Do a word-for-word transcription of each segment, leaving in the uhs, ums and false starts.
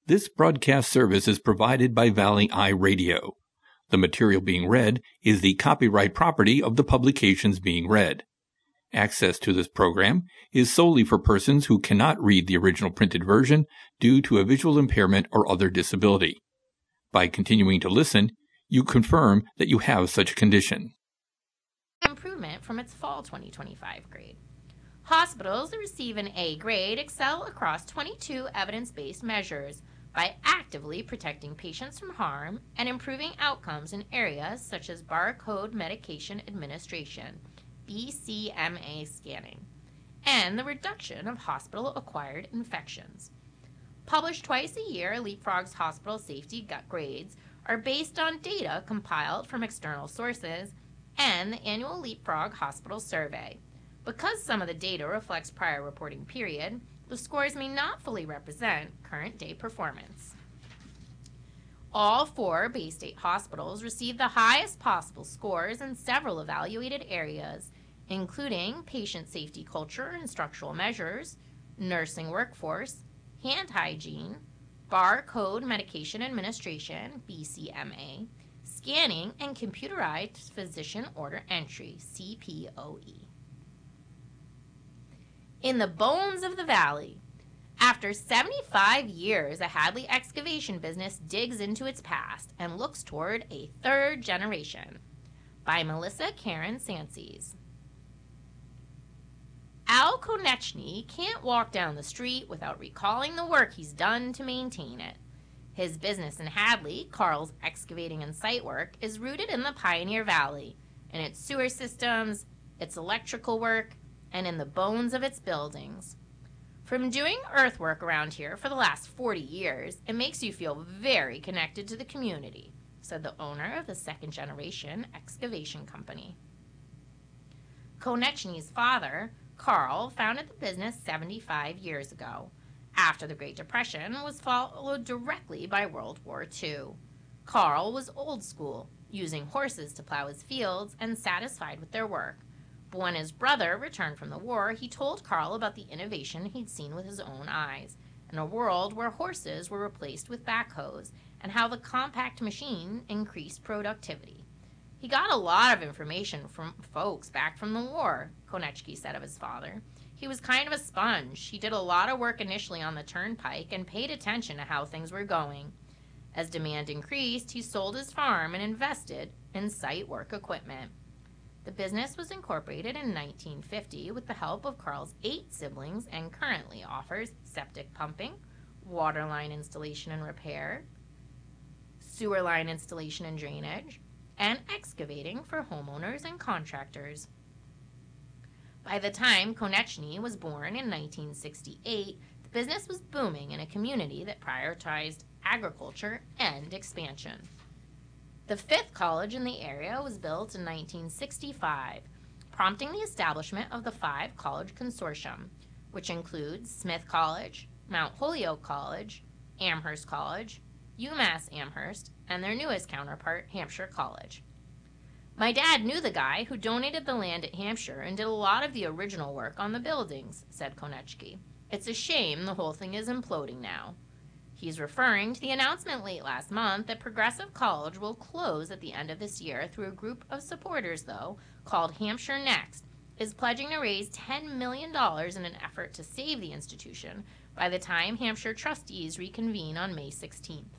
This broadcast service is provided by Valley Eye Radio. The material being read is the copyright property of the publications being read. Access to this program is solely for persons who cannot read the original printed version due to a visual impairment or other disability. By continuing to listen, you confirm that you have such a condition. Improvement from its fall twenty twenty-five grade. Hospitals that receive an A grade excel across twenty-two evidence-based measures by actively protecting patients from harm and improving outcomes in areas such as barcode medication administration, B C M A scanning, and the reduction of hospital-acquired infections. Published twice a year, Leapfrog's hospital safety gut grades are based on data compiled from external sources and the annual Leapfrog Hospital Survey. Because some of the data reflects prior reporting period, the scores may not fully represent current day performance. All four Bay State hospitals received the highest possible scores in several evaluated areas, including patient safety culture and structural measures, nursing workforce, hand hygiene, barcode medication administration, B C M A, scanning, and computerized physician order entry, C P O E. In the bones of the valley, after seventy-five years, a Hadley excavation business digs into its past and looks toward a third generation. By Melissa Karen Sances. Al Konechny can't walk down the street without recalling the work he's done to maintain it. His business in Hadley, Carl's Excavating and Site Work, is rooted in the Pioneer Valley, in its sewer systems, its electrical work, and in the bones of its buildings. From doing earthwork around here for the last forty years, it makes you feel very connected to the community, said the owner of the second generation excavation company. Konechny's father, Carl, founded the business seventy-five years ago, after the Great Depression was followed directly by World War Two. Carl was old school, using horses to plow his fields and satisfied with their work. But when his brother returned from the war, he told Carl about the innovation he'd seen with his own eyes, in a world where horses were replaced with backhoes, and how the compact machine increased productivity. He got a lot of information from folks back from the war, Konechny said of his father. He was kind of a sponge. He did a lot of work initially on the turnpike and paid attention to how things were going. As demand increased, he sold his farm and invested in site work equipment. The business was incorporated in nineteen fifty with the help of Carl's eight siblings and currently offers septic pumping, water line installation and repair, sewer line installation and drainage, and excavating for homeowners and contractors. By the time Konechny was born in nineteen sixty-eight, the business was booming in a community that prioritized agriculture and expansion. The fifth college in the area was built in nineteen sixty-five, prompting the establishment of the Five College Consortium, which includes Smith College, Mount Holyoke College, Amherst College, UMass Amherst, and their newest counterpart, Hampshire College. My dad knew the guy who donated the land at Hampshire and did a lot of the original work on the buildings, said Konechny. It's a shame the whole thing is imploding now. He's referring to the announcement late last month that Progressive College will close at the end of this year through a group of supporters, though, called Hampshire Next, is pledging to raise ten million dollars in an effort to save the institution by the time Hampshire trustees reconvene on May sixteenth.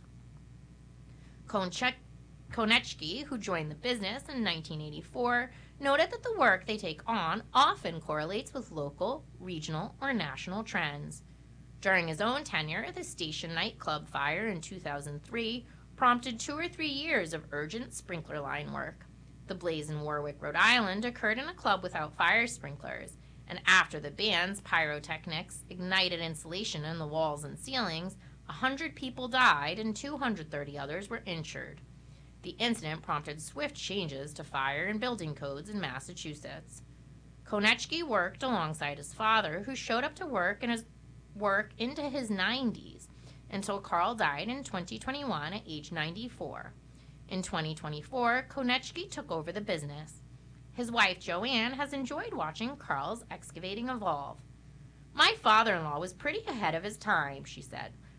Konechny, who joined the business in nineteen eighty-four, noted that the work they take on often correlates with local, regional, or national trends. During his own tenure, the station nightclub fire in two thousand three prompted two or three years of urgent sprinkler line work. The blaze in Warwick, Rhode Island occurred in a club without fire sprinklers, and after the band's pyrotechnics ignited insulation in the walls and ceilings, one hundred people died and two hundred thirty others were injured. The incident prompted swift changes to fire and building codes in Massachusetts. Konechny worked alongside his father, who showed up to work in his work into his nineties until Carl died in twenty twenty-one at age ninety-four. In twenty twenty-four, Konechny took over the business. His wife, Joanne, has enjoyed watching Carl's excavating evolve. My father-in-law was pretty ahead of his time, she said.